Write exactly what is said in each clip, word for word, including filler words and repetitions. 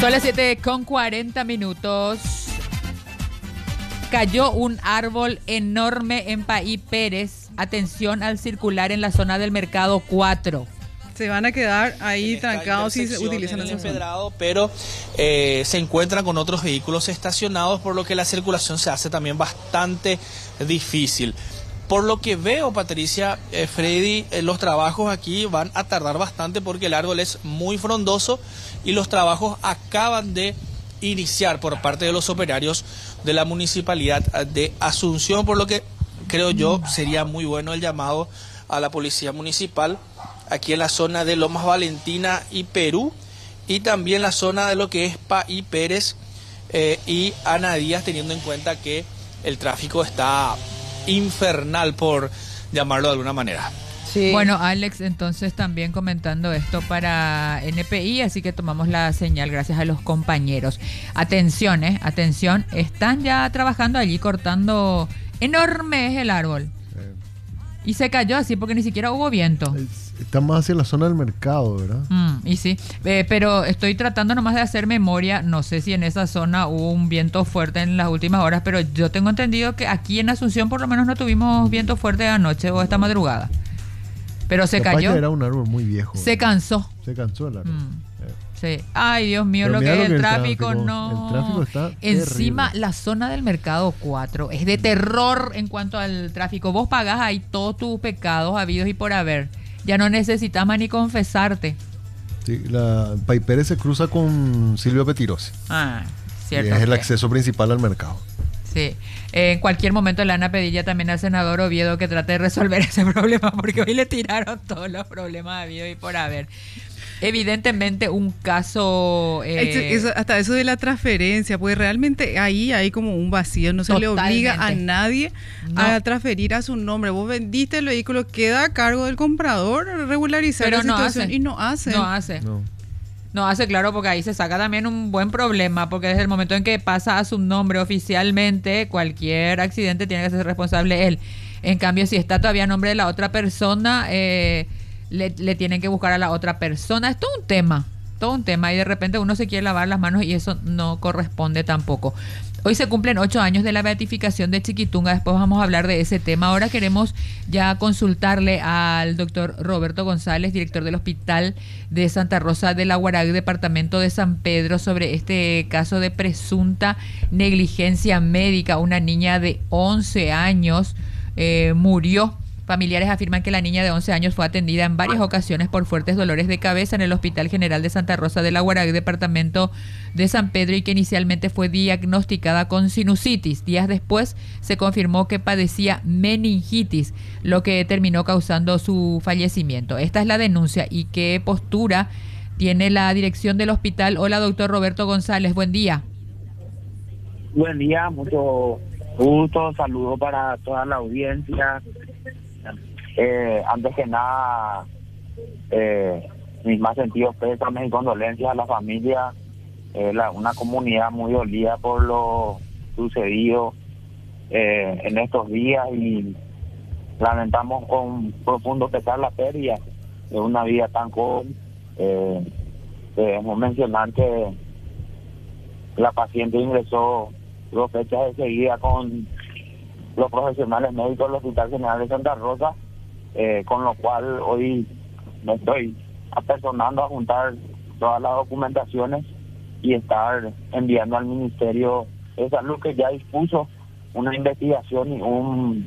Son las siete con cuarenta minutos. Cayó un árbol enorme en Paí Pérez. Atención al circular en la zona del Mercado cuatro. Se van a quedar ahí trancados si se utilizan el esa empedrado, zona. Pero eh, se encuentran con otros vehículos estacionados, por lo que la circulación se hace también bastante difícil. Por lo que veo, Patricia, eh, Freddy, eh, los trabajos aquí van a tardar bastante porque el árbol es muy frondoso y los trabajos acaban de iniciar por parte de los operarios de la Municipalidad de Asunción, por lo que creo yo sería muy bueno el llamado a la Policía Municipal aquí en la zona de Lomas Valentina y Perú, y también la zona de lo que es Paí Pérez eh, y Ana Díaz, teniendo en cuenta que el tráfico está infernal, por llamarlo de alguna manera. Sí. Bueno, Alex, entonces también comentando esto para N P I, así que tomamos la señal gracias a los compañeros. Atención, eh, atención, están ya trabajando allí cortando, enorme es el árbol. Eh. Y se cayó así porque ni siquiera hubo viento. Está más hacia la zona del mercado, ¿verdad? Mm, y sí, eh, pero estoy tratando nomás de hacer memoria. No sé si en esa zona hubo un viento fuerte en las últimas horas, pero yo tengo entendido que aquí en Asunción por lo menos no tuvimos viento fuerte anoche o esta madrugada. Pero se Capaz cayó. Era un árbol muy viejo. Se cansó. Se cansó el árbol. Mm. Sí. Ay, Dios mío, Pero lo que es lo el, que el tráfico, tráfico, no. El tráfico está Encima, terrible. la zona del Mercado cuatro es de terror en cuanto al tráfico. Vos pagás ahí todos tus pecados habidos y por haber. Ya no necesitas más ni confesarte. Sí, la Paí Pérez se cruza con Silvio Petirosi. Ah, cierto. Y es el que. acceso principal al mercado. Sí. Eh, en cualquier momento le van a pedir ya también al senador Oviedo que trate de resolver ese problema, porque hoy le tiraron todos los problemas habidos y por haber. Evidentemente un caso... Eh, eso, hasta eso de la transferencia, pues realmente ahí hay como un vacío, no se totalmente. Le obliga a nadie no. a transferir a su nombre. Vos vendiste el vehículo, queda a cargo del comprador regularizar Pero la no situación hace. y no hace. No hace. No. No hace, claro, porque ahí se saca también un buen problema, porque desde el momento en que pasa a su nombre oficialmente, cualquier accidente tiene que ser responsable él. En cambio, si está todavía a nombre de la otra persona... Eh, Le, le tienen que buscar a la otra persona. Es todo un tema, todo un tema. Y de repente uno se quiere lavar las manos y eso no corresponde tampoco. Hoy se cumplen ocho años de la beatificación de Chiquitunga. Después vamos a hablar de ese tema. Ahora queremos ya consultarle al doctor Roberto González, director del Hospital de Santa Rosa de la Guaragüe, departamento de San Pedro, sobre este caso de presunta negligencia médica. Una niña de once años eh, murió. Familiares afirman que la niña de once años fue atendida en varias ocasiones por fuertes dolores de cabeza en el Hospital General de Santa Rosa de la Guaragüe, departamento de San Pedro, y que inicialmente fue diagnosticada con sinusitis. Días después se confirmó que padecía meningitis, lo que terminó causando su fallecimiento. Esta es la denuncia. ¿Y qué postura tiene la dirección del hospital? Hola, doctor Roberto González, buen día. Buen día, mucho gusto, saludo para toda la audiencia. Eh, antes que nada, eh, mis más sentidos pésames y condolencias a la familia, eh, la, una comunidad muy dolida por lo sucedido eh, en estos días, y lamentamos con profundo pesar la pérdida de una vida tan joven. Eh, debemos mencionar que la paciente ingresó dos fechas de seguida con los profesionales médicos del Hospital General de Santa Rosa, eh, con lo cual hoy me estoy apersonando a juntar todas las documentaciones y estar enviando al Ministerio de Salud, que ya dispuso una investigación y un,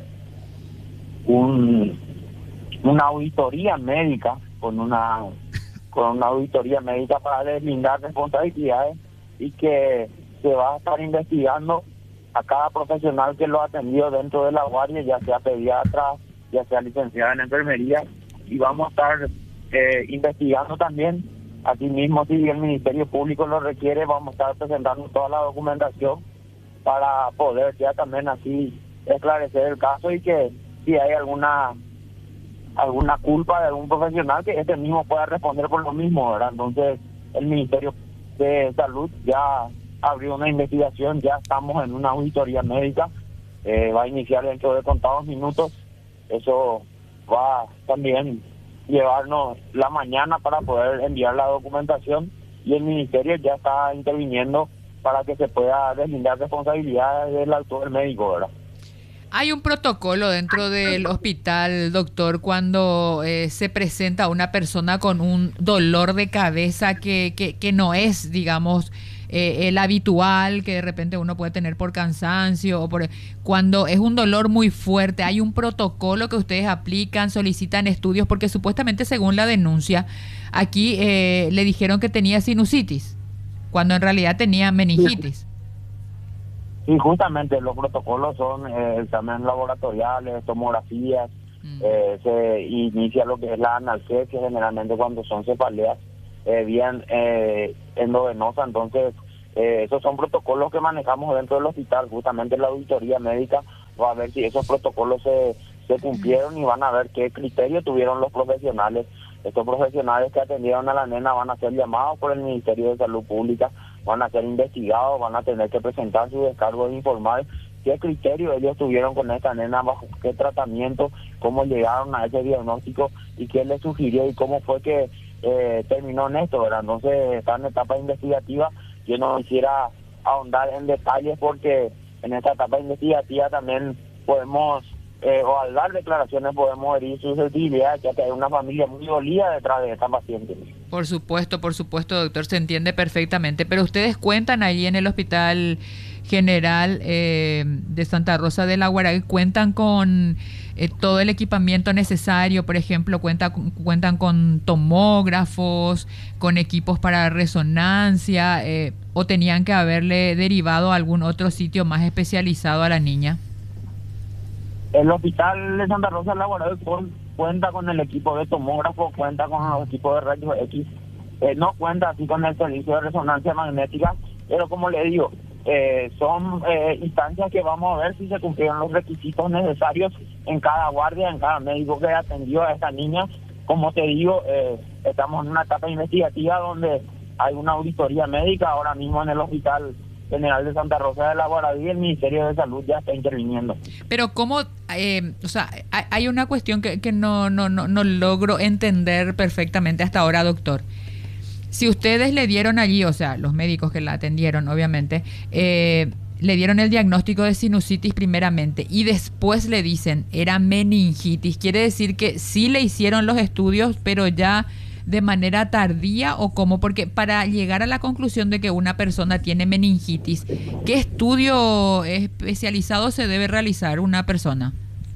un una auditoría médica, con una con una auditoría médica para deslindar responsabilidades, y que se va a estar investigando a cada profesional que lo ha atendido dentro de la guardia, ya sea pediatra, ya sea licenciada en enfermería, y vamos a estar eh, investigando también. Asimismo, si el Ministerio Público lo requiere, vamos a estar presentando toda la documentación para poder ya también así esclarecer el caso, y que si hay alguna alguna culpa de algún profesional, que este mismo pueda responder por lo mismo, ¿verdad? Entonces, el Ministerio de Salud ya abrió una investigación, ya estamos en una auditoría médica, eh, va a iniciar dentro de contados minutos. Eso va también llevarnos la mañana para poder enviar la documentación, y el ministerio ya está interviniendo para que se pueda deslindar responsabilidades del autor médico, ¿verdad? Hay un protocolo dentro del hospital, doctor, cuando eh, se presenta una persona con un dolor de cabeza que, que, que no es, digamos, eh, el habitual que de repente uno puede tener por cansancio o por cuando es un dolor muy fuerte. Hay un protocolo que ustedes aplican, solicitan estudios, porque supuestamente según la denuncia aquí eh, le dijeron que tenía sinusitis, cuando en realidad tenía meningitis. Y justamente los protocolos son eh, exámenes laboratoriales, tomografías, mm. eh, se inicia lo que es la analgesia, generalmente cuando son cefaleas eh, bien eh, endovenosa, entonces eh, esos son protocolos que manejamos dentro del hospital. Justamente la auditoría médica va a ver si esos protocolos se, se cumplieron y van a ver qué criterio tuvieron los profesionales. Estos profesionales que atendieron a la nena van a ser llamados por el Ministerio de Salud Pública, van a ser investigados, van a tener que presentar su descargo de informar qué criterio ellos tuvieron con esta nena, bajo qué tratamiento, cómo llegaron a ese diagnóstico y qué les sugirió y cómo fue que eh, terminó en esto, ¿verdad? Entonces está en etapa investigativa. Yo no quisiera ahondar en detalles porque en esta etapa investigativa también podemos, eh, o al dar declaraciones podemos herir susceptibilidad, ya que hay una familia muy dolida detrás de esta paciente. Por supuesto, por supuesto, doctor, se entiende perfectamente, pero ustedes cuentan allí en el Hospital General eh, de Santa Rosa de la Guaragüe, cuentan con eh, todo el equipamiento necesario, por ejemplo, cuenta, cuentan con tomógrafos, con equipos para resonancia, eh, o tenían que haberle derivado a algún otro sitio más especializado a la niña. El Hospital de Santa Rosa de la Guaragüe cuenta con el equipo de tomógrafo, cuenta con los equipos de rayos X, eh, no cuenta así con el servicio de resonancia magnética, pero como le digo, eh, son eh, instancias que vamos a ver si se cumplieron los requisitos necesarios en cada guardia, en cada médico que atendió a esta niña. Como te digo, eh, estamos en una etapa investigativa donde hay una auditoría médica ahora mismo en el Hospital General de Santa Rosa de la Guaragüe. El Ministerio de Salud ya está interviniendo. Pero cómo, eh, o sea, hay una cuestión que, que no, no, no, no logro entender perfectamente hasta ahora, doctor. Si ustedes le dieron allí, o sea, los médicos que la atendieron, obviamente, eh, le dieron el diagnóstico de sinusitis primeramente y después le dicen era meningitis, quiere decir que sí le hicieron los estudios, pero ya de manera tardía, o cómo, porque para llegar a la conclusión de que una persona tiene meningitis, ¿qué estudio especializado se debe realizar una persona?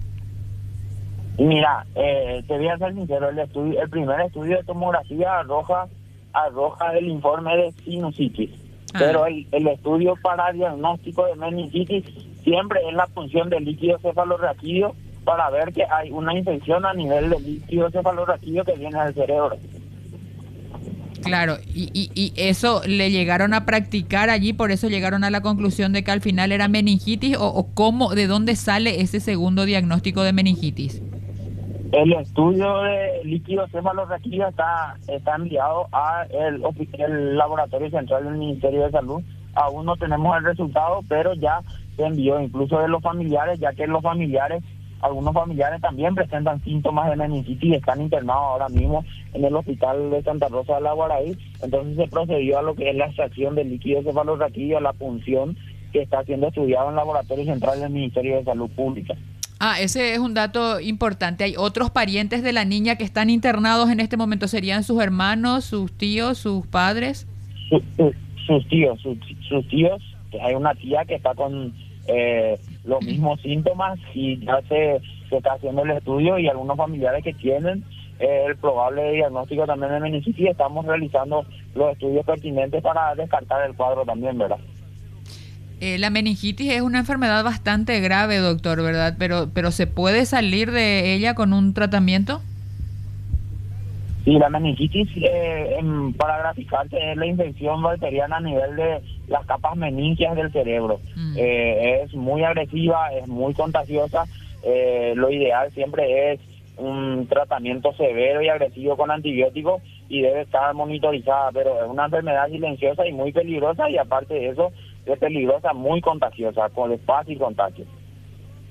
Mira, eh, te voy a ser sincero, el estudio, el primer estudio de tomografía arroja, arroja el informe de sinusitis, ah. pero el, el estudio para diagnóstico de meningitis siempre es la función del líquido cefalorraquídeo para ver que hay una infección a nivel del líquido cefalorraquídeo que viene del cerebro. Claro, y, y, y eso le llegaron a practicar allí, por eso llegaron a la conclusión de que al final era meningitis, o, o cómo, de dónde sale ese segundo diagnóstico de meningitis. El estudio de líquido cefalorraquídeo está, está enviado a el, el laboratorio central del Ministerio de Salud. Aún no tenemos el resultado, pero ya se envió incluso de los familiares, ya que los familiares Algunos familiares también presentan síntomas de meningitis y están internados ahora mismo en el Hospital de Santa Rosa de la Guaragüe. Entonces se procedió a lo que es la extracción del líquido cefalorraquídeo, a la punción que está siendo estudiado en el Laboratorio Central del Ministerio de Salud Pública. Ah, ese es un dato importante. ¿Hay otros parientes de la niña que están internados en este momento? ¿Serían sus hermanos, sus tíos, sus padres? Sus, sus, sus tíos, sus, sus tíos. Hay una tía que está con Eh, los mismos síntomas y ya se, se está haciendo el estudio, y algunos familiares que tienen eh, el probable diagnóstico también de meningitis. Estamos realizando los estudios pertinentes para descartar el cuadro también, ¿verdad? Eh, la meningitis es una enfermedad bastante grave, doctor, ¿verdad? Pero, pero ¿se puede salir de ella con un tratamiento? Sí, la meningitis, eh, en, para graficarte, es la infección bacteriana a nivel de las capas meningias del cerebro. Mm. Eh, es muy agresiva, es muy contagiosa. Eh, lo ideal siempre es un tratamiento severo y agresivo con antibióticos y debe estar monitorizada, pero es una enfermedad silenciosa y muy peligrosa, y aparte de eso, es peligrosa, muy contagiosa, con fácil contagio.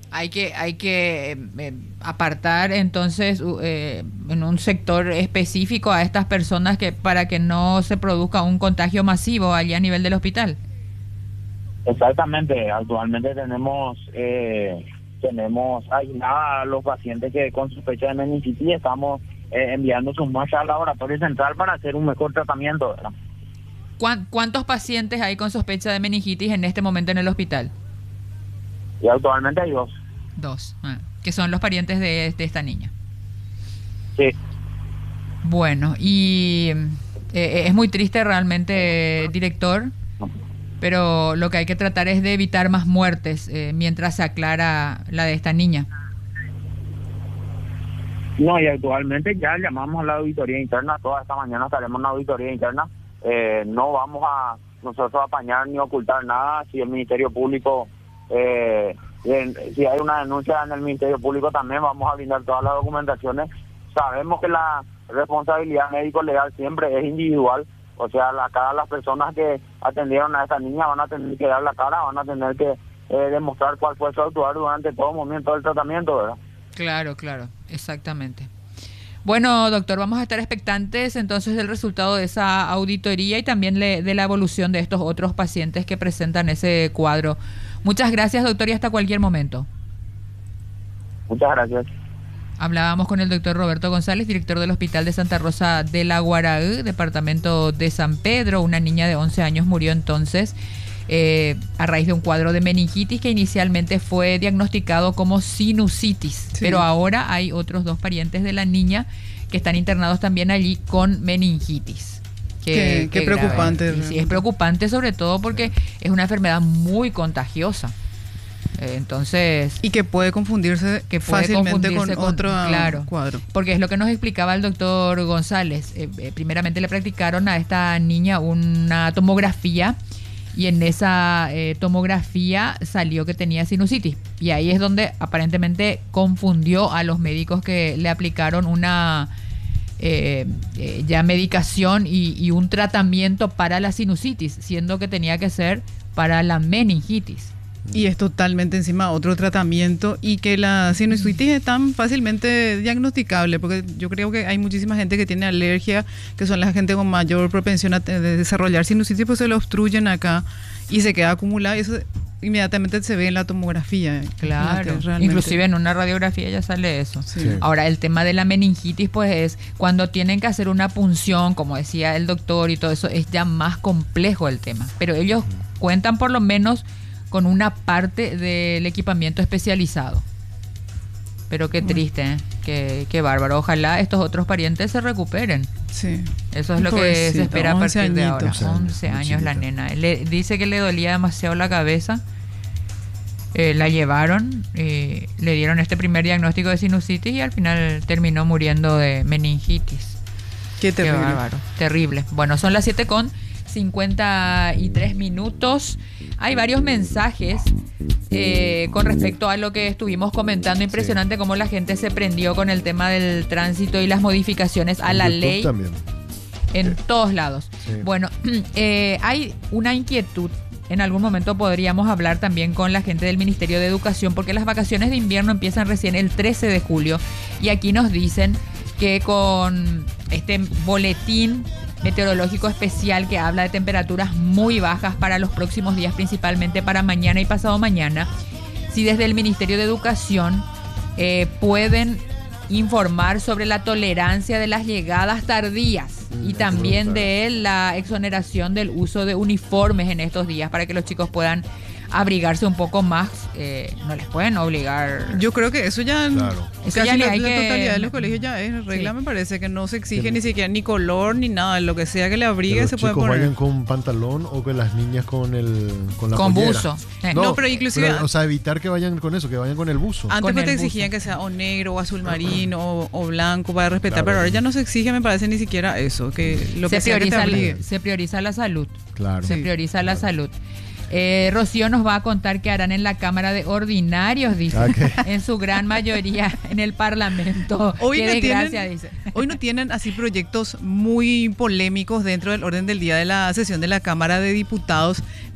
Hay que, hay que eh, apartar entonces eh, en un sector específico a estas personas que para que no se produzca un contagio masivo allá a nivel del hospital. Exactamente, actualmente tenemos eh, tenemos aislados a los pacientes que con sospecha de meningitis y estamos eh, enviando sus muestras al laboratorio central para hacer un mejor tratamiento, ¿verdad? ¿Cuántos pacientes hay con sospecha de meningitis en este momento en el hospital? Y actualmente hay dos. Dos, ah, que son los parientes de, de esta niña. Sí. Bueno, y eh, es muy triste realmente, director, pero lo que hay que tratar es de evitar más muertes eh, mientras se aclara la de esta niña. No, y actualmente ya llamamos a la auditoría interna, toda esta mañana estaremos en la auditoría interna, eh, no vamos a nosotros a apañar ni ocultar nada. Si el Ministerio Público, eh, en, si hay una denuncia en el Ministerio Público también vamos a brindar todas las documentaciones. Sabemos que la responsabilidad médico-legal siempre es individual, o sea, la cara de las personas que atendieron a esta niña van a tener que dar la cara, van a tener que eh, demostrar cuál fue su actuar durante todo momento del tratamiento, ¿verdad? Claro, claro, exactamente. Bueno, doctor, vamos a estar expectantes entonces del resultado de esa auditoría y también le, de la evolución de estos otros pacientes que presentan ese cuadro. Muchas gracias, doctor, y hasta cualquier momento. Muchas gracias. Hablábamos con el doctor Roberto González, director del Hospital de Santa Rosa de la Guaraú, departamento de San Pedro. Una niña de once años murió entonces eh, a raíz de un cuadro de meningitis que inicialmente fue diagnosticado como sinusitis. Sí. Pero ahora hay otros dos parientes de la niña que están internados también allí con meningitis. Qué, qué, qué preocupante. Sí, sí, es preocupante sobre todo porque es una enfermedad muy contagiosa. Entonces y que puede confundirse que puede fácilmente confundirse con, con otro claro, cuadro, porque es lo que nos explicaba el doctor González. Eh, eh, primeramente le practicaron a esta niña una tomografía y en esa eh, tomografía salió que tenía sinusitis y ahí es donde aparentemente confundió a los médicos que le aplicaron una eh, eh, ya medicación y, y un tratamiento para la sinusitis, siendo que tenía que ser para la meningitis. Y es totalmente encima otro tratamiento y que la sinusitis es tan fácilmente diagnosticable, porque yo creo que hay muchísima gente que tiene alergia, que son la gente con mayor propensión a de desarrollar sinusitis, pues se lo obstruyen acá y se queda acumulado y eso inmediatamente se ve en la tomografía. Claro, inclusive en una radiografía ya sale eso. Sí. Sí. Ahora, el tema de la meningitis, pues es cuando tienen que hacer una punción, como decía el doctor y todo eso, es ya más complejo el tema, pero ellos cuentan por lo menos con una parte del equipamiento especializado. Pero qué triste, ¿eh? qué, qué bárbaro. Ojalá estos otros parientes se recuperen. Sí. Eso es lo que se espera a partir de ahora. once años, once años la nena. Le, dice que le dolía demasiado la cabeza. Eh, la llevaron, eh, le dieron este primer diagnóstico de sinusitis y al final terminó muriendo de meningitis. Qué terrible. Qué bárbaro. Terrible. Bueno, son las siete con cincuenta y tres minutos. Hay varios mensajes eh, con respecto a lo que estuvimos comentando. Impresionante sí. Cómo la gente se prendió con el tema del tránsito y las modificaciones a en la YouTube ley también. En eh. todos lados. Sí. Bueno, eh, hay una inquietud. En algún momento podríamos hablar también con la gente del Ministerio de Educación, porque las vacaciones de invierno empiezan recién el trece de julio y aquí nos dicen que con este boletín meteorológico especial que habla de temperaturas muy bajas para los próximos días, principalmente para mañana y pasado mañana, si desde el Ministerio de Educación eh, pueden informar sobre la tolerancia de las llegadas tardías y también de la exoneración del uso de uniformes en estos días para que los chicos puedan abrigarse un poco más. Eh, no les pueden obligar. Yo creo que eso ya, claro. eso casi ya la, hay la que, totalidad de los colegios ya es regla, sí. Me parece que no se exige que, ni siquiera ni color ni nada, lo que sea que le abrigue se puede poner. Que los chicos vayan con pantalón o que las niñas con el con la con pollera. buzo. Eh. No, no, pero inclusive pero, o sea, evitar que vayan con eso, que vayan con el buzo. Antes no te exigían que sea o negro o azul marino o, o blanco para respetar, claro, pero ahora ya no se exige, me parece, ni siquiera eso, que lo se que sea que te abrigue. La, se prioriza la salud. Claro. Se sí, prioriza la claro. salud. Eh, Rocío nos va a contar qué harán en la Cámara de Ordinarios, dice, okay. En su gran mayoría en el Parlamento. Hoy qué no desgracia, tienen, dice. Hoy no tienen así proyectos muy polémicos dentro del orden del día de la sesión de la Cámara de Diputados,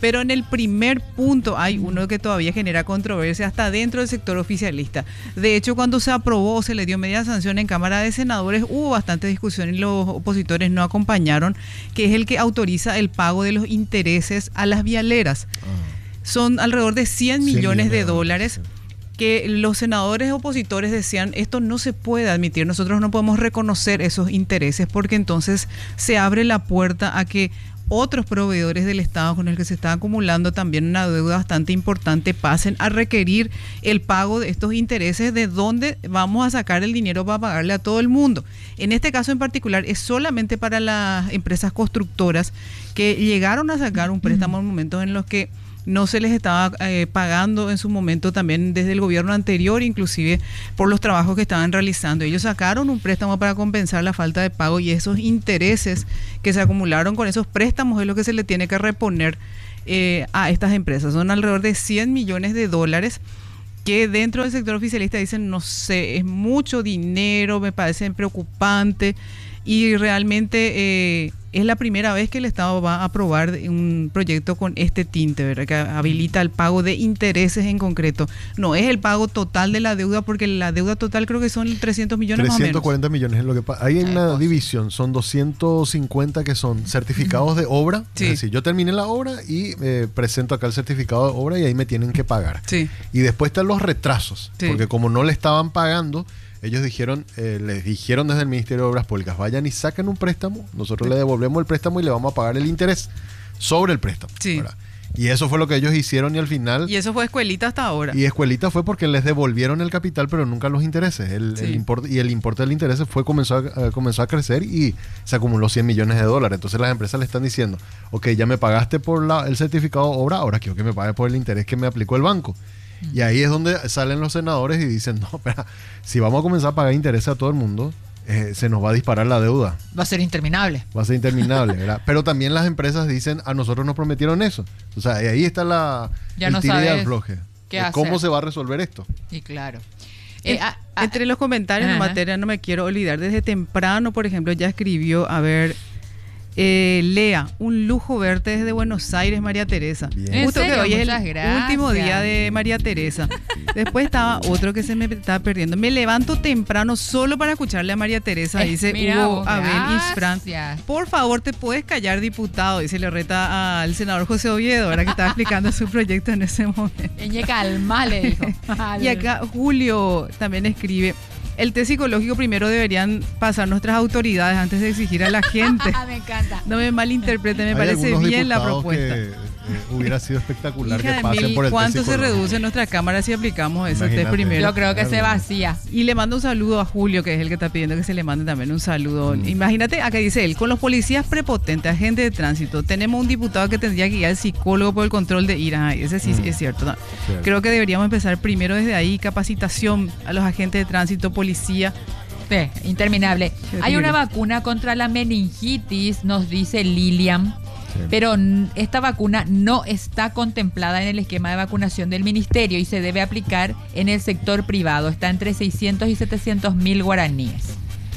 Pero en el primer punto hay uno que todavía genera controversia hasta dentro del sector oficialista. De hecho, cuando se aprobó, se le dio media sanción en Cámara de Senadores, hubo bastante discusión y los opositores no acompañaron, que es el que autoriza el pago de los intereses a las vialeras. Ah. Son alrededor de cien millones de dólares. Que los senadores opositores decían, esto no se puede admitir, nosotros no podemos reconocer esos intereses porque entonces se abre la puerta a que otros proveedores del Estado con el que se está acumulando también una deuda bastante importante pasen a requerir el pago de estos intereses, de dónde vamos a sacar el dinero para pagarle a todo el mundo. En este caso en particular es solamente para las empresas constructoras que llegaron a sacar un préstamo en momentos en los que no se les estaba eh, pagando en su momento también desde el gobierno anterior, inclusive por los trabajos que estaban realizando. Ellos sacaron un préstamo para compensar la falta de pago y esos intereses que se acumularon con esos préstamos es lo que se le tiene que reponer eh, a estas empresas. Son alrededor de cien millones de dólares que dentro del sector oficialista dicen, no sé, es mucho dinero, me parece preocupante y realmente eh, es la primera vez que el Estado va a aprobar un proyecto con este tinte, ¿verdad? Que habilita el pago de intereses en concreto. No es el pago total de la deuda, porque la deuda total creo que son trescientos millones más o menos. trescientos cuarenta millones es lo que pasa. Hay una pues. división, son doscientos cincuenta que son certificados de obra. Sí. Es decir, yo terminé la obra y eh, presento acá el certificado de obra y ahí me tienen que pagar. Sí. Y después están los retrasos, Sí. porque como no le estaban pagando, ellos dijeron, eh, les dijeron desde el Ministerio de Obras Públicas, vayan y saquen un préstamo, nosotros le devolvemos el préstamo y le vamos a pagar el interés sobre el préstamo. Sí. ¿verdad? Y eso fue lo que ellos hicieron y al final... Y eso fue escuelita hasta ahora. Y escuelita fue porque les devolvieron el capital, pero nunca los intereses. El, Sí. el importe, y el importe del interés fue, comenzó, a, comenzó a crecer y se acumuló cien millones de dólares. Entonces las empresas le están diciendo, ok, ya me pagaste por la, el certificado de obra, ahora quiero que me pague por el interés que me aplicó el banco. Y ahí es donde salen los senadores y dicen, no, espera, si vamos a comenzar a pagar intereses a todo el mundo, eh, se nos va a disparar la deuda. Va a ser interminable. Va a ser interminable, ¿verdad? Pero también las empresas dicen, a nosotros nos prometieron eso. O sea, y ahí está la, Ya el no tire y sabes afloje. qué de hacer. ¿Cómo se va a resolver esto? Y claro. En- Eh, a- a- Entre los comentarios en Ajá. materia no me quiero olvidar, desde temprano, por ejemplo, ya escribió, a ver, eh, Lea, un lujo verte desde Buenos Aires, María Teresa. Bien. ¿En Justo serio? que hoy es Muchas el gracias. último día de María Teresa. Después estaba otro que se me estaba perdiendo. Me levanto temprano solo para escucharle a María Teresa, Eh, dice mira Hugo vos, Abel Isfran. gracias. Por favor, te puedes callar, diputado, dice, le reta al senador José Oviedo, ahora que estaba explicando su proyecto en ese momento. Eñe, calma, le dijo. Y acá Julio también escribe, el test psicológico primero deberían pasar nuestras autoridades antes de exigir a la gente. Me encanta. No me malinterpreten, me Hay parece algunos bien la diputados propuesta. que, eh, hubiera sido espectacular Hija que de pasen mil, por el test ¿cuánto se psicológico. reduce nuestra cámara si aplicamos ese test Imagínate. primero? Yo creo que se vacía. Y le mando un saludo a Julio, que es el que está pidiendo que se le mande también un saludo. Mm. Imagínate, acá dice él, con los policías prepotentes, agentes de tránsito, tenemos un diputado que tendría que ir al psicólogo por el control de ira. Ay, ese sí Mm. es cierto, ¿no? Cierto. Creo que deberíamos empezar primero desde ahí, capacitación a los agentes de tránsito, policía. Sí, interminable. Terrible. Hay una vacuna contra la meningitis, nos dice Lilian, Sí. pero n- esta vacuna no está contemplada en el esquema de vacunación del ministerio y se debe aplicar en el sector privado. Está entre seiscientos y setecientos mil guaraníes.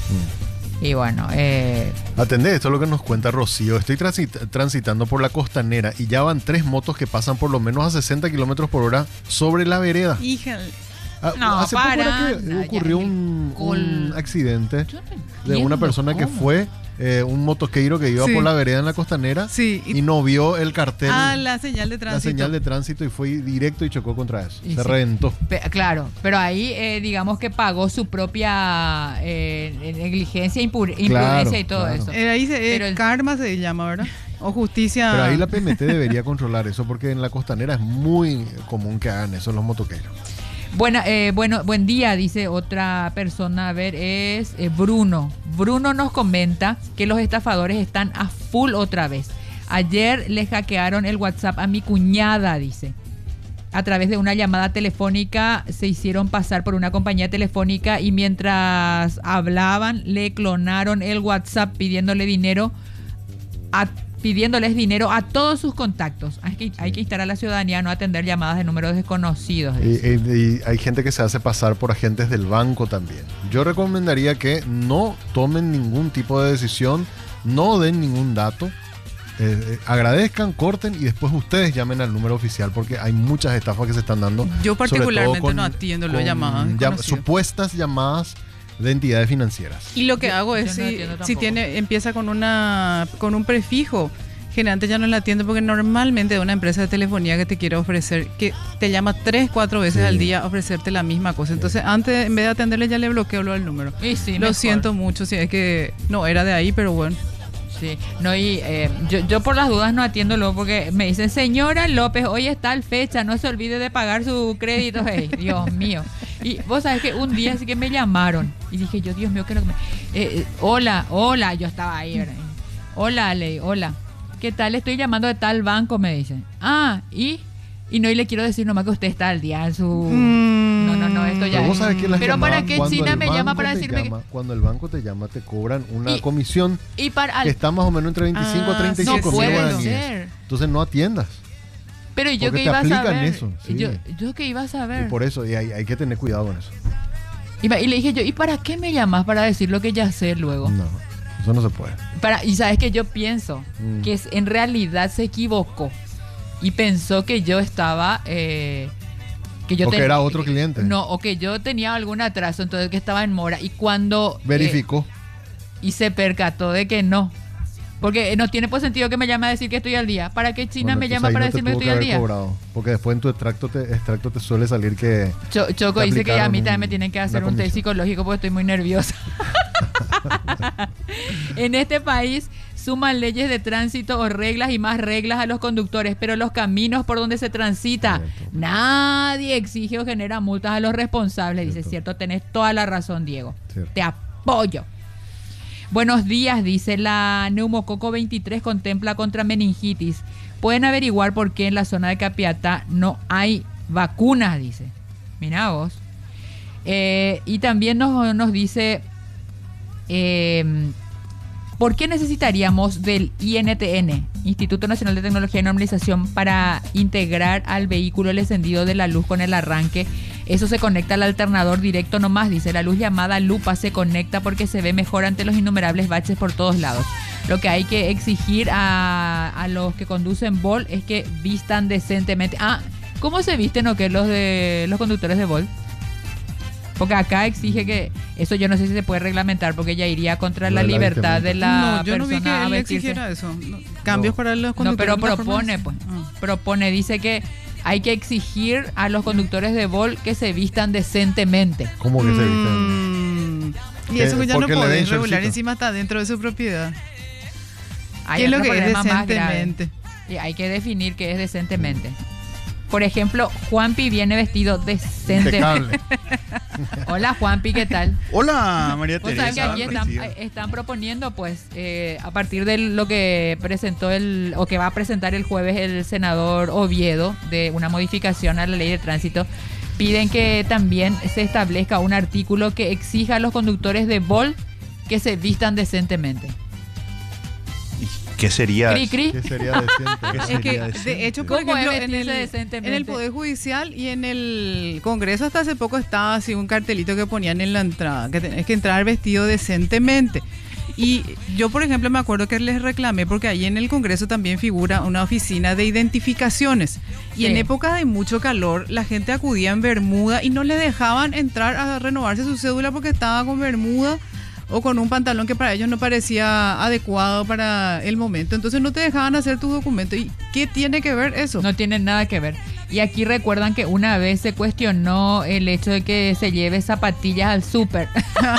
Mm. Y bueno, eh, Atendé, esto es lo que nos cuenta Rocío. Estoy transit- transitando por la costanera y ya van tres motos que pasan por lo menos a sesenta kilómetros por hora sobre la vereda. Hija, Ah, No, hace poco era para, que no, ocurrió ya, un, col- un accidente yo no de una entiendo persona que cómo. fue eh, un motoqueiro que iba Sí. por la vereda en la costanera sí. y no vio el cartel, ah, la señal de la tránsito. señal de tránsito y fue directo y chocó contra eso. Y Se sí. reventó. Pe- Claro, pero ahí eh, digamos que pagó su propia eh, negligencia, impur- imprudencia Claro, y todo claro. eso. Eh, ahí se, eh, Pero el- karma se llama, ¿verdad? O justicia. Pero ahí la P M T debería controlar eso porque en la costanera es muy común que hagan eso los motoqueros. Buena, eh, bueno, buen día, dice otra persona. A ver, es eh, Bruno. Bruno nos comenta que los estafadores están a full otra vez. Ayer le hackearon el WhatsApp a mi cuñada, dice. A través de una llamada telefónica se hicieron pasar por una compañía telefónica y mientras hablaban le clonaron el WhatsApp pidiéndole dinero a pidiéndoles dinero a todos sus contactos. Hay que, hay que instar a la ciudadanía a no atender llamadas de números desconocidos. Y, y- y hay gente que se hace pasar por agentes del banco también. Yo recomendaría que no tomen ningún tipo de decisión, no den ningún dato Eh, eh, agradezcan, corten y después ustedes llamen al número oficial porque hay muchas estafas que se están dando. Yo particularmente con, no atiendo las con llamadas llam- supuestas llamadas de entidades financieras. Y lo que Yo- hago es yo no si, atiendo si tampoco. tiene empieza con una con un prefijo, generalmente ya no la atiendo porque normalmente de una empresa de telefonía que te quiere ofrecer, que te llama tres, cuatro veces Sí. al día a ofrecerte la misma cosa. Entonces antes, en vez de atenderle, ya le bloqueo lo al número. Y sí, Lo mejor. siento mucho si es que no era de ahí, pero bueno. Sí, no, y eh, yo, yo por las dudas no atiendo luego porque me dicen, señora López, hoy es tal fecha, no se olvide de pagar su crédito. Hey, Dios mío. Y vos sabés que un día sí que me llamaron y dije yo, Dios mío, ¿qué es lo que me... Eh, eh, hola, hola, yo estaba ahí, ¿verdad? Hola, Ale, hola. ¿Qué tal? Estoy llamando de tal banco, me dicen. Ah, ¿y? Y no, y le quiero decir nomás que usted está al día en su... No, no, no, esto ya Pero vos es... sabés que las Pero llamadas, ¿para qué cuando China el me llama banco para te decirme llama- Cuando el banco te llama, te cobran una Y- comisión que... Y para... que está más o menos entre veinticinco Ah, a treinta y no cinco mil puede guaraníes. ser. Entonces no atiendas. Pero yo Porque que te iba a aplican saber. eso, sí. yo, yo que iba a saber. Y por eso, y hay, hay que tener cuidado con eso. Y, va- y le dije yo, ¿y para qué me llamas para decir lo que ya sé luego? No, eso no se puede. Para, y sabes que yo pienso Mm. que es, en realidad se equivocó y pensó que yo estaba... eh, que yo O que ten- era otro cliente. No, o que yo tenía algún atraso, entonces que estaba en mora. Y cuando... eh, Verificó. y se percató de que no. Porque no tiene pues sentido que me llame a decir que estoy al día. ¿Para qué China Bueno, me entonces llama ahí para no te decirme que tuvo estoy al haber día? cobrado, porque después en tu extracto te, extracto te suele salir que... Cho- Choco Te dice que a mí aplicaron también me un- tienen que una hacer un test comisión. psicológico porque estoy muy nerviosa. En este país suman leyes de tránsito o reglas y más reglas a los conductores, pero los caminos por donde se transita, Cierto. nadie exige o genera multas a los responsables. Dice, Cierto. cierto, tenés toda la razón, Diego. Cierto. Te apoyo. Buenos días, dice la neumococo veintitrés contempla contra meningitis. Pueden averiguar por qué en la zona de Capiatá no hay vacunas, dice. Mira vos. Eh, y también nos, nos dice, eh, ¿por qué necesitaríamos del I N T N, Instituto Nacional de Tecnología y Normalización, para integrar al vehículo el encendido de la luz con el arranque? Eso se conecta al alternador directo nomás, dice. La luz llamada lupa se conecta porque se ve mejor ante los innumerables baches por todos lados. Lo que hay que exigir a, a los que conducen Volt es que vistan decentemente. Ah, ¿cómo se visten o qué los de los conductores de Volt? Porque acá exige que... Eso yo no sé si se puede reglamentar porque ya iría contra Lo la de la libertad de la no, yo no vi que persona a él vestirse. exigiera eso. No, cambios No. para los No, conductores. pero de la propone, pues. forma- Ah. Propone, dice que hay que exigir a los conductores de Volt que se vistan decentemente. ¿Cómo que se visten? Mm, y eso que ya no Porque le den podés regular, shortcito. encima está dentro de su propiedad. Hay ¿Qué es lo otro que es problema más grave. decentemente? Y hay que definir qué es decentemente. Por ejemplo, Juanpi viene vestido decentemente. Impecable. Hola Juanpi, ¿qué tal? Hola, María Vos Teresa. sabés que aquí están, Coincido. eh, están proponiendo, pues, eh, a partir de lo que presentó el, o que va a presentar el jueves el senador Oviedo, de una modificación a la ley de tránsito, piden que también se establezca un artículo que exija a los conductores de Volt que se vistan decentemente. ¿Y ¿Qué sería? Cri, cri. ¿Qué sería decente? ¿Qué Es sería que, decente? de hecho, por ¿Cómo es ejemplo, en el, vestirse decentemente? en el Poder Judicial y en el Congreso hasta hace poco estaba así un cartelito que ponían en la entrada, que tenés que entrar vestido decentemente. Y yo, por ejemplo, me acuerdo que les reclamé porque ahí en el Congreso también figura una oficina de identificaciones. Y Sí. en época de mucho calor, la gente acudía en bermuda y no le dejaban entrar a renovarse su cédula porque estaba con bermuda o con un pantalón que para ellos no parecía adecuado para el momento. Entonces no te dejaban hacer tu documento. ¿Y qué tiene que ver eso? No tienen nada que ver. Y aquí recuerdan que una vez se cuestionó el hecho de que se lleve zapatillas al súper.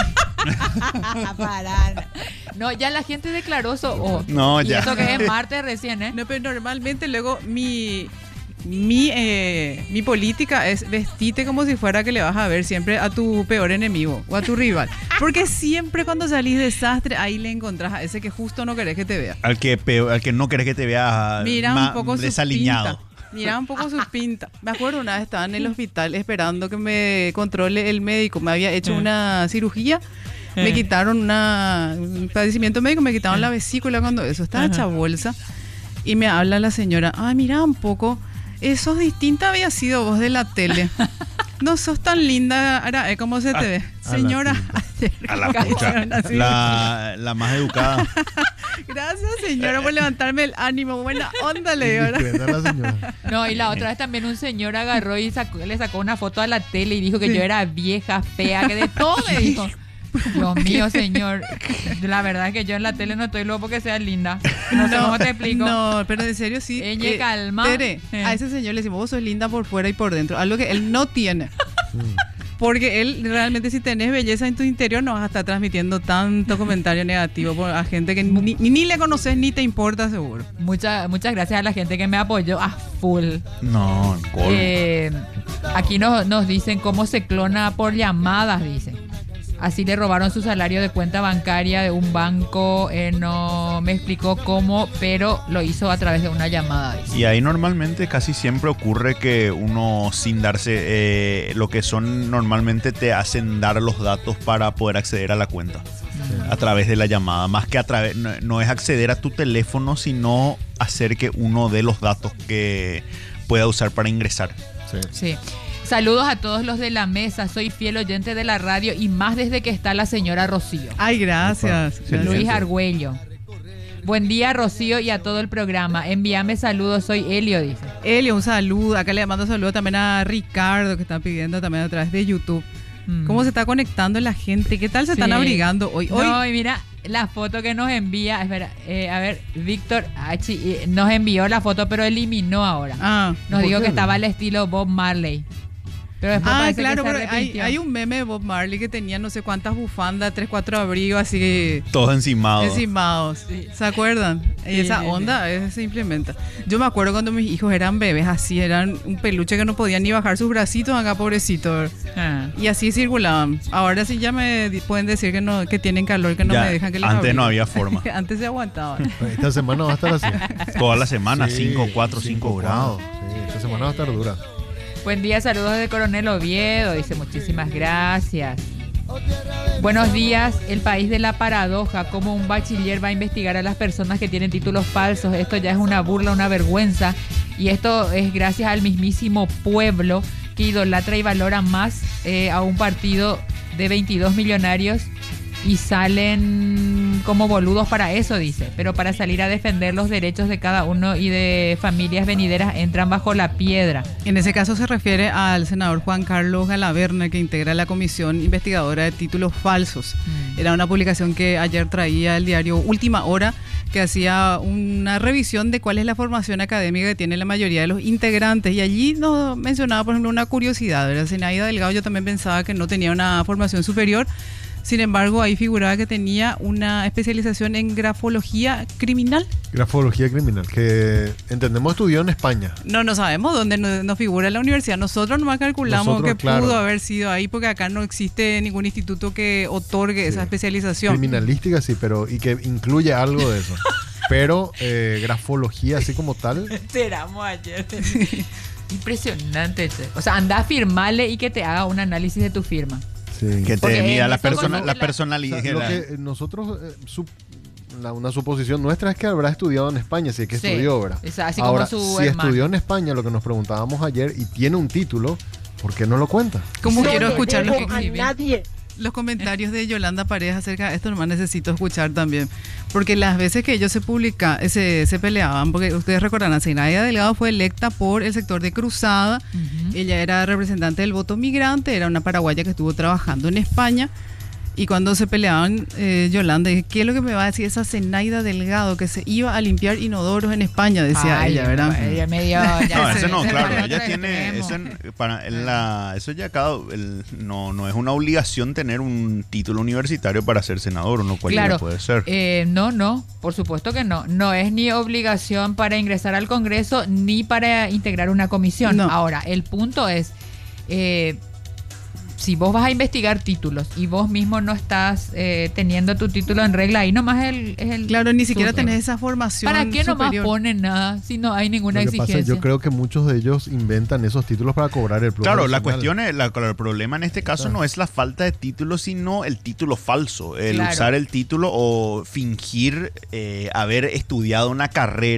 Parar. No, ya la gente declaró eso. Oh, No, y ya. eso que es martes recién, ¿eh? No, pero normalmente luego mi mi eh, mi política es vestirte como si fuera que le vas a ver siempre a tu peor enemigo o a tu rival. Porque siempre cuando salís desastre, ahí le encontrás a ese que justo no querés que te vea. Al que, peor- al que no querés que te veas Mira ma- un poco su desaliñado. pinta. Mira un poco su pinta. Me acuerdo una vez estaba en el hospital esperando que me controle el médico. Me había hecho Eh. una cirugía. Me Eh. quitaron una, un padecimiento médico, me quitaron la vesícula cuando eso. Estaba Ajá. hecha bolsa. Y me habla la señora. Ah, mira un poco. Eso es distinta había sido vos de la tele. No sos tan linda, Ara, ¿eh? ¿Cómo se te ve? A la Señora, tinta. A la pucha. Así. La, la más educada. Gracias, señora, por levantarme el ánimo. Buena onda, le digo, ¿verdad? Indiscreta la señora. No, y la otra vez también un señor agarró y sacó- le sacó una foto a la tele y dijo que Sí. yo era vieja, fea, que de todo me dijo. Dios mío, señor. La verdad es que yo en la tele no estoy loco porque sea linda. No sé cómo te explico. No, pero en serio sí. Eñe, calma. Tere, Eh. a ese señor le decimos, vos sos linda por fuera y por dentro. Algo que él no tiene. Porque él realmente, si tenés belleza en tu interior, no vas a estar transmitiendo tanto comentario negativo por- a gente que ni, ni, ni le conoces ni te importa, seguro. Muchas, muchas gracias a la gente que me apoyó a full. No, colmo. Eh, aquí nos, nos dicen cómo se clona por llamadas, dicen. Así le robaron su salario de cuenta bancaria de un banco. Eh, no me explicó cómo, pero lo hizo a través de una llamada, dice. Y ahí normalmente casi siempre ocurre que uno sin darse eh, lo que son normalmente te hacen dar los datos para poder acceder a la cuenta a través de la llamada, más que a través no, no es acceder a tu teléfono, sino hacer que uno dé los datos que pueda usar para ingresar. Sí. Sí. Saludos a todos los de la mesa. Soy fiel oyente de la radio y más desde que está la señora Rocío. Ay, gracias. Sí, Gracias. Luis Argüello. Buen día, Rocío, y a todo el programa. Envíame saludos, soy Helio, dice. Elio, un saludo. Acá le mando saludo también a Ricardo, que está pidiendo también a través de YouTube. Mm. ¿Cómo se está conectando la gente? ¿Qué tal se Sí. están abrigando hoy? Hoy No, y mira la foto que nos envía. Espera, eh, a ver, Víctor H, eh, nos envió la foto, pero eliminó ahora. Ah, Nos ¿por dijo qué? que estaba al estilo Bob Marley. Pero después Ah, parece claro, que se pero hay, arrepintió. hay un meme de Bob Marley que tenía no sé cuántas bufandas, tres, cuatro abrigos así Todos encimados. encimados. ¿Se acuerdan? Y Sí, esa sí, onda eh, se implementa. Yo me acuerdo cuando mis hijos eran bebés, así eran un peluche que no podían ni bajar sus bracitos acá, pobrecito. Ah. Y así circulaban. Ahora sí ya me di- pueden decir que no que tienen calor, que no Ya, me dejan que les antes no abrigue. había forma. Antes se aguantaban. Esta semana va a estar así. Toda la semana, Sí, cinco, cuatro, cinco grados. Sí, esta semana va a estar dura. Buen día, saludos desde Coronel Oviedo. Dice, muchísimas gracias. Buenos días, el país de la paradoja. Cómo un bachiller va a investigar a las personas que tienen títulos falsos. Esto ya es una burla, una vergüenza. Y esto es gracias al mismísimo pueblo que idolatra y valora más eh, a un partido de veintidós millonarios y salen como boludos para eso, dice. Pero para salir a defender los derechos de cada uno y de familias venideras entran bajo la piedra. En ese caso se refiere al senador Juan Carlos Galaverna, que integra la Comisión Investigadora de Títulos Falsos. Mm. Era una publicación que ayer traía el diario Última Hora, que hacía una revisión de cuál es la formación académica que tiene la mayoría de los integrantes. Y allí nos mencionaba, por ejemplo, una curiosidad, ¿verdad? Zenaida Delgado, yo también pensaba que no tenía una formación superior. Sin embargo, ahí figuraba que tenía una especialización en grafología criminal. Grafología criminal, que entendemos estudió en España. No, no sabemos dónde nos, nos figura la universidad. Nosotros nomás calculamos Nosotros, que claro. pudo haber sido ahí, porque acá no existe ningún instituto que otorgue Sí. esa especialización. Criminalística, sí, pero y que incluye algo de eso. Pero eh, grafología, así como tal, Enteramos ayer. Impresionante. che. O sea, anda a firmarle y que te haga un análisis de tu firma. sí. Que Porque te mida en la, eso persona, conoce la la- O personalidad. sea, lo que nosotros, eh, sup- la- una suposición nuestra es que habrá estudiado en España, si es que Sí, estudió, ¿verdad? esa- así como Ahora, su si hermano. estudió en España, lo que nos preguntábamos ayer, y tiene un título, ¿por qué no lo cuenta? Como No quiero le escuchar los, debo a nadie. los comentarios de Yolanda Paredes acerca de esto, nomás necesito escuchar también. Porque las veces que ellos se publica, se, se peleaban, porque ustedes recordarán, Zenaida Delgado fue electa por el sector de Cruzada. Ujú. Ella era representante del voto migrante, era una paraguaya que estuvo trabajando en España. Y cuando se peleaban, eh, Yolanda, dije, ¿qué es lo que me va a decir esa Zenaida Delgado que se iba a limpiar inodoros en España? Decía Ay, ella, ¿verdad? ella medio, ya No, se- eso no, se claro. fue al Ella otro tiene. extremo. Eso, en- para, en la, eso ya cada. el- no, no es una obligación tener un título universitario para ser senador, uno cualquiera Claro, puede ser. eh, no, no, por supuesto que no. No es ni obligación para ingresar al Congreso ni para integrar una comisión. No. Ahora, el punto es, eh, si vos vas a investigar títulos y vos mismo no estás eh, teniendo tu título en regla, ahí nomás el, es el... Claro, ni siquiera súper. tenés esa formación ¿Para qué nomás superior. ponen nada si no hay ninguna Lo que pasa, exigencia? yo creo que muchos de ellos inventan esos títulos para cobrar el plus Claro, la nacional. cuestión es, la- el problema en este caso Claro. no es la falta de título, sino el título falso. El Claro. usar el título o fingir eh, haber estudiado una carrera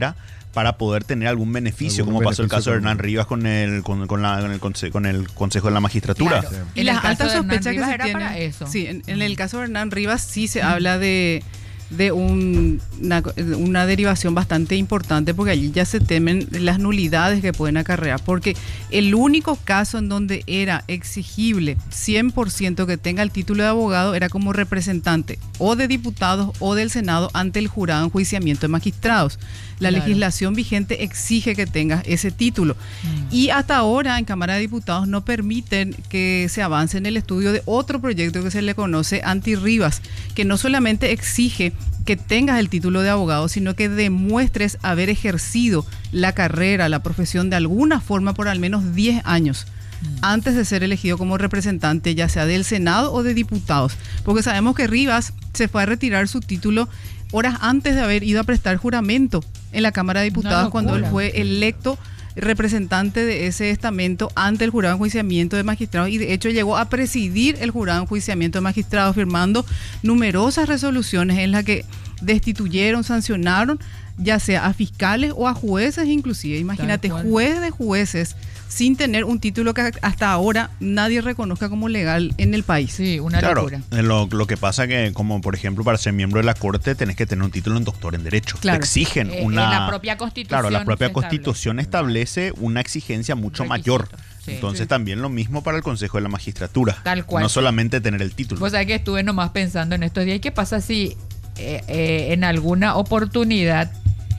para poder tener algún beneficio, Algún como pasó el beneficio caso de con- Hernán Rivas con el, con, con la- con el, conse- con el Consejo de la Magistratura. Claro. Y En las el caso altas de Hernán sospechas que Rivas se era tienen. para eso. Sí, en, en el caso de Hernán Rivas sí se habla de, de un- una, una derivación bastante importante, porque allí ya se temen las nulidades que pueden acarrear, porque el único caso en donde era exigible cien por ciento que tenga el título de abogado era como representante o de diputados o del Senado ante el jurado de enjuiciamiento de magistrados. La Claro. legislación vigente exige que tengas ese título. Mm. Y hasta ahora en Cámara de Diputados no permiten que se avance en el estudio de otro proyecto que se le conoce anti-Rivas, que no solamente exige que tengas el título de abogado, sino que demuestres haber ejercido la carrera, la profesión de alguna forma por al menos diez años antes de ser elegido como representante, ya sea del Senado o de diputados. Porque sabemos que Rivas se fue a retirar su título horas antes de haber ido a prestar juramento en la Cámara de Diputados, Una cuando él locura. fue electo representante de ese estamento ante el jurado de enjuiciamiento de magistrados, y de hecho llegó a presidir el jurado de enjuiciamiento de magistrados, firmando numerosas resoluciones en las que destituyeron, sancionaron ya sea a fiscales o a jueces inclusive. Imagínate, Tal cual. juez de jueces sin tener un título que hasta ahora nadie reconozca como legal en el país. Sí, una Claro, locura. eh, lo, lo que pasa que, como por ejemplo, para ser miembro de la Corte tenés que tener un título en doctor en Derecho. Claro. Te exigen Eh, una... en la propia Constitución Claro, la propia se Constitución establece una exigencia mucho Requisito, mayor. sí. Entonces Sí. también lo mismo para el Consejo de la Magistratura. Tal cual. No solamente tener el título. Vos sabés que estuve nomás pensando en estos días, ¿qué pasa si eh, eh, en alguna oportunidad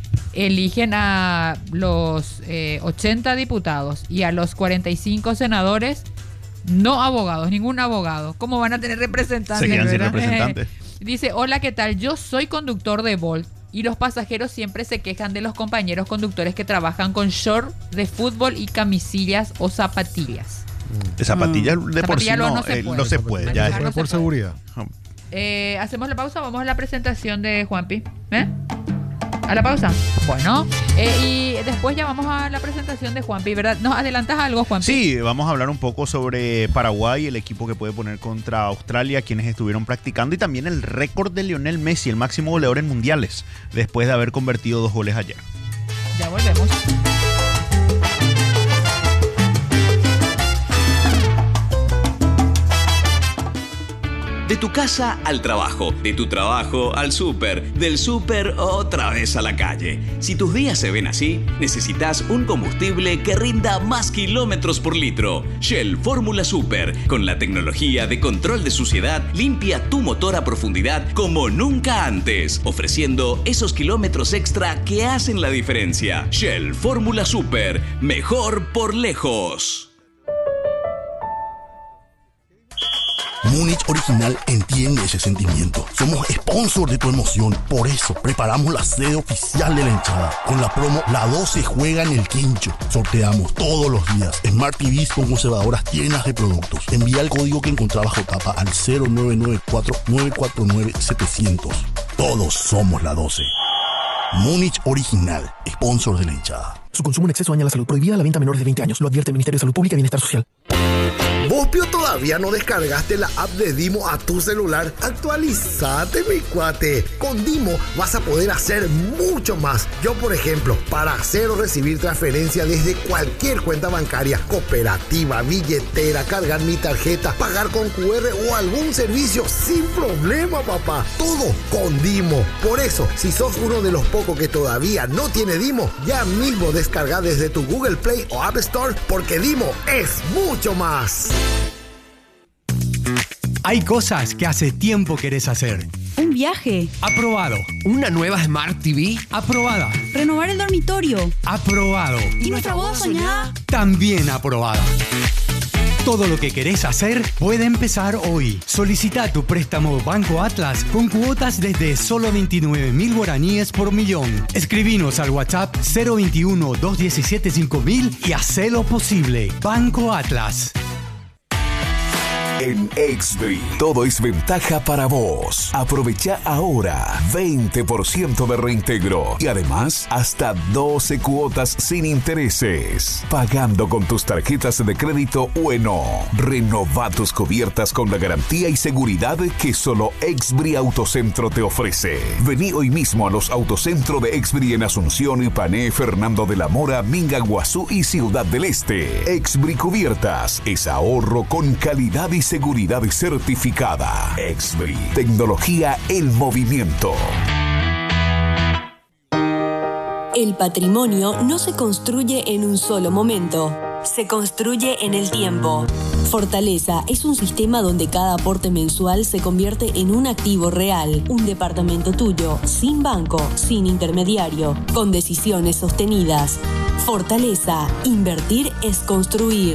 eligen a los eh, ochenta diputados y a los cuarenta y cinco senadores no abogados, ningún abogado? ¿Cómo van a tener representantes? Se quedan sin ¿verdad? representantes. Dice, hola, ¿qué tal? Yo soy conductor de Bolt y los pasajeros siempre se quejan de los compañeros conductores que trabajan con short de fútbol y camisillas o zapatillas. De zapatillas de por sí Zapatilla no, no se eh, puede. no se puede. Ya Manejar es- no Fue por se puede. seguridad. Eh, hacemos la pausa, vamos a la presentación de Juanpi. ¿Eh? ¿A la pausa? Bueno, eh, y después ya vamos a la presentación de Juanpi, ¿verdad? ¿Nos adelantas algo, Juanpi? Sí, vamos a hablar un poco sobre Paraguay, el equipo que puede poner contra Australia, quienes estuvieron practicando, y también el récord de Lionel Messi, el máximo goleador en mundiales, después de haber convertido dos goles ayer. Ya volvemos. De tu casa al trabajo, de tu trabajo al súper, del súper otra vez a la calle. Si tus días se ven así, necesitas un combustible que rinda más kilómetros por litro. Shell Fórmula Super, con la tecnología de control de suciedad, limpia tu motor a profundidad como nunca antes, ofreciendo esos kilómetros extra que hacen la diferencia. Shell Fórmula Super, mejor por lejos. Múnich Original entiende ese sentimiento. Somos sponsor de tu emoción. Por eso preparamos la sede oficial de la hinchada. Con la promo La doce juega en el quincho. Sorteamos todos los días Smart T Vs con conservadoras llenas de productos. Envía el código que encontrás bajo tapa al cero nueve nueve cuatro nueve cuatro nueve setecientos. Todos somos La doce. Múnich Original, sponsor de la hinchada. Su consumo en exceso daña la salud. Prohibida la venta a menores de veinte años. Lo advierte el Ministerio de Salud Pública y Bienestar Social. ¿Vos, Pio, todavía no descargaste la app de Dimo a tu celular? Actualizate, mi cuate. Con Dimo vas a poder hacer mucho más. Yo, por ejemplo, para hacer o recibir transferencia desde cualquier cuenta bancaria, cooperativa, billetera, cargar mi tarjeta, pagar con Q R o algún servicio sin problema, papá. Todo con Dimo. Por eso, si sos uno de los pocos que todavía no tiene Dimo, ya mismo descarga desde tu Google Play o App Store, porque Dimo es mucho más. Hay cosas que hace tiempo querés hacer. Un viaje. Aprobado. Una nueva Smart T V. Aprobada. Renovar el dormitorio. Aprobado. ¿Y nuestra boda soñada? También aprobada. Todo lo que querés hacer puede empezar hoy. Solicita tu préstamo Banco Atlas con cuotas desde solo veintinueve mil guaraníes por millón. Escribinos al WhatsApp cero veintiuno, dos diecisiete, cinco mil y hacé lo posible. Banco Atlas. En Exbri, todo es ventaja para vos. Aprovecha ahora veinte por ciento de reintegro y además hasta doce cuotas sin intereses. Pagando con tus tarjetas de crédito Ueno. Renova tus cubiertas con la garantía y seguridad que solo Exbri Autocentro te ofrece. Vení hoy mismo a los autocentros de Exbri en Asunción, Ipané, Fernando de la Mora, Mingaguazú y Ciudad del Este. Exbri Cubiertas es ahorro con calidad y seguridad certificada. Exbri, tecnología en movimiento. El patrimonio no se construye en un solo momento, se construye en el tiempo. Fortaleza es un sistema donde cada aporte mensual se convierte en un activo real, un departamento tuyo, sin banco, sin intermediario, con decisiones sostenidas. Fortaleza, invertir es construir.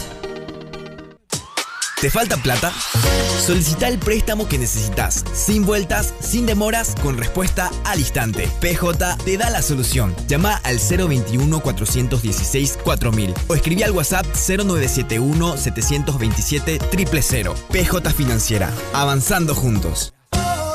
¿Te falta plata? Solicita el préstamo que necesitas, sin vueltas, sin demoras, con respuesta al instante. P J te da la solución. Llama al cero veintiuno, cuatrocientos dieciséis, cuatro mil o escribí al WhatsApp cero nueve siete uno, setecientos veintisiete, cero cero cero. P J Financiera, avanzando juntos.